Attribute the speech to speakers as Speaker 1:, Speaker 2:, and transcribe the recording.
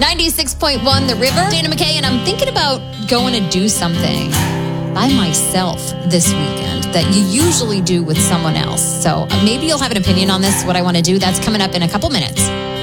Speaker 1: 96.1 The River. Dana McKay, and I'm thinking about going to do something by myself this weekend that you usually do with someone else. So maybe you'll have an opinion on this, what I want to do. That's coming up in a couple minutes.